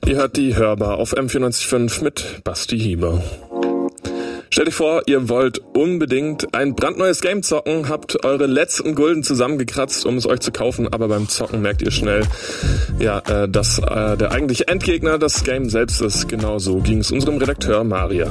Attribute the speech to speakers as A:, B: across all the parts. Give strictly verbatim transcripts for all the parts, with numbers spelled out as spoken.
A: Ihr hört die Hörbar auf M vierundneunzig Komma fünf mit Basti Hieber. Stellt euch vor, ihr wollt unbedingt ein brandneues Game zocken, habt eure letzten Gulden zusammengekratzt, um es euch zu kaufen, aber beim Zocken merkt ihr schnell, ja, äh, dass äh, der eigentliche Endgegner das Game selbst ist. Genau so ging es unserem Redakteur Marian.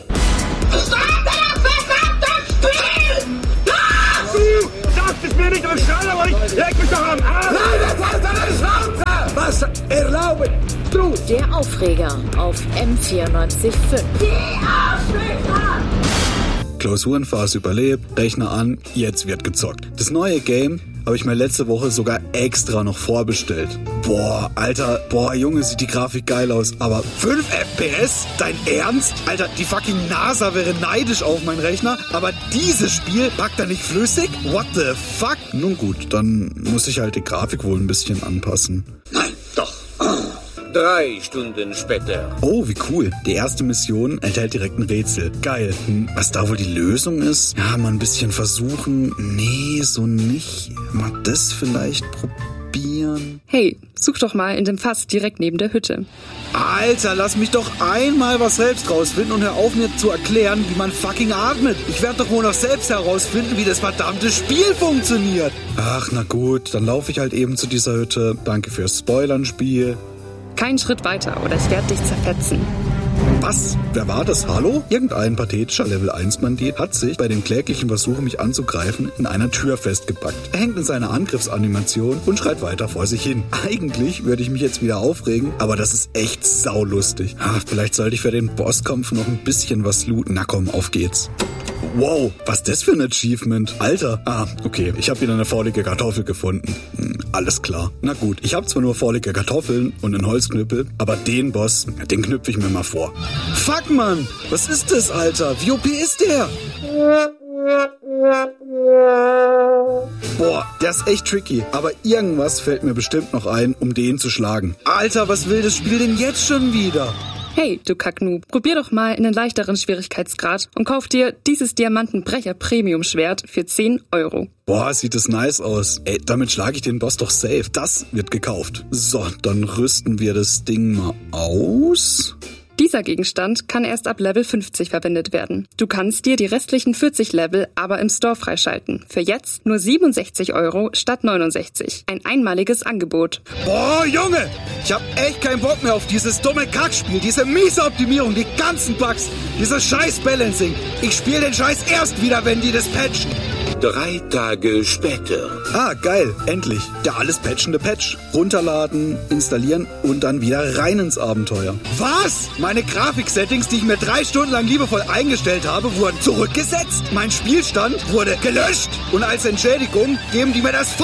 B: Ich will nicht durchschauen, aber ich leg mich doch am Arm!
C: Nein, das heißt eine Schnauze! Was erlauben? Du!
D: Der Aufreger auf M vierundneunzig Komma fünf.
C: Die Arschlöcher!
E: Klausurenphase überlebt, Rechner an, jetzt wird gezockt. Das neue Game habe ich mir letzte Woche sogar extra noch vorbestellt. Boah, Alter, boah, Junge, sieht die Grafik geil aus, aber fünf F P S? Dein Ernst? Alter, die fucking NASA wäre neidisch auf meinen Rechner, aber dieses Spiel packt er nicht flüssig? What the fuck? Nun gut, dann muss ich halt die Grafik wohl ein bisschen anpassen.
C: Nein, doch. Drei Stunden später.
E: Oh, wie cool. Die erste Mission enthält direkt ein Rätsel. Geil. Hm, was da wohl die Lösung ist? Ja, mal ein bisschen versuchen. Nee, so nicht. Mal das vielleicht probieren.
F: Hey, such doch mal in dem Fass direkt neben der Hütte.
E: Alter, lass mich doch einmal was selbst rausfinden und hör auf mir zu erklären, wie man fucking atmet. Ich werde doch wohl noch selbst herausfinden, wie das verdammte Spiel funktioniert. Ach, na gut, dann laufe ich halt eben zu dieser Hütte. Danke fürs Spoilern, Spiel.
F: Keinen Schritt weiter oder ich werde dich zerfetzen.
E: Was? Wer war das? Hallo? Irgendein pathetischer Level eins Bandit hat sich bei dem kläglichen Versuch, mich anzugreifen, in einer Tür festgepackt. Er hängt in seiner Angriffsanimation und schreit weiter vor sich hin. Eigentlich würde ich mich jetzt wieder aufregen, aber das ist echt saulustig. Ah, vielleicht sollte ich für den Bosskampf noch ein bisschen was looten. Na komm, auf geht's. Wow, was ist das für ein Achievement? Alter. Ah, okay, ich habe wieder eine faulige Kartoffel gefunden. Hm, alles klar. Na gut, ich habe zwar nur faulige Kartoffeln und einen Holzknüppel, aber den Boss, den knüpfe ich mir mal vor. Fuck, Mann! Was ist das, Alter? Wie O P ist der? Boah, der ist echt tricky. Aber irgendwas fällt mir bestimmt noch ein, um den zu schlagen. Alter, was will das Spiel denn jetzt schon wieder?
F: Hey, du Kacknoob, probier doch mal in einen leichteren Schwierigkeitsgrad und kauf dir dieses Diamantenbrecher-Premium-Schwert für zehn Euro.
E: Boah, sieht das nice aus. Ey, damit schlage ich den Boss doch safe. Das wird gekauft. So, dann rüsten wir das Ding mal aus.
F: Dieser Gegenstand kann erst ab Level fünfzig verwendet werden. Du kannst dir die restlichen vierzig Level aber im Store freischalten. Für jetzt nur siebenundsechzig Euro statt neunundsechzig. Ein einmaliges Angebot.
E: Boah, Junge! Ich hab echt keinen Bock mehr auf dieses dumme Kackspiel, diese miese Optimierung, die ganzen Bugs, dieses scheiß Balancing. Ich spiele den Scheiß erst wieder, wenn die das patchen.
C: Drei Tage später.
E: Ah, geil, endlich. Der alles patchende Patch. Runterladen, installieren und dann wieder rein ins Abenteuer. Was? Meine Grafiksettings, die ich mir drei Stunden lang liebevoll eingestellt habe, wurden zurückgesetzt. Mein Spielstand wurde gelöscht. Und als Entschädigung geben die mir das